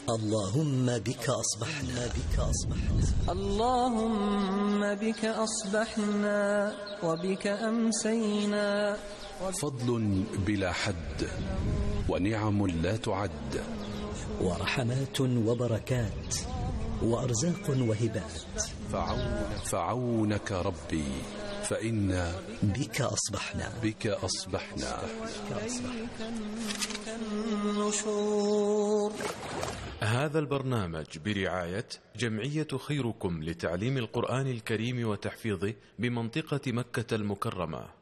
اللهم بك أصبحنا اللهم بك أصبحنا وبك أمسينا. فضل بلا حد ونعم لا تعد، ورحمات وبركات وأرزاق وهبات. فعونك ربي فإنا بك أصبحنا النشور. هذا البرنامج برعاية جمعية خيركم لتعليم القرآن الكريم وتحفيظه بمنطقة مكة المكرمة.